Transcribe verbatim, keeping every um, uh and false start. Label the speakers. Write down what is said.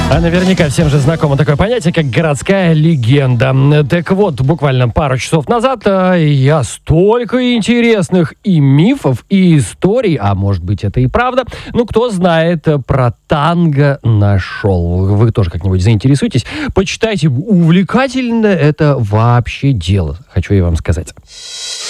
Speaker 1: А наверняка всем же знакомо такое понятие, как городская легенда. Так вот, буквально пару часов назад я столько интересных и мифов, и историй, а может быть это и правда, ну кто знает, про танго нашел. Вы тоже как-нибудь заинтересуйтесь, почитайте, увлекательно это вообще дело, хочу я вам сказать.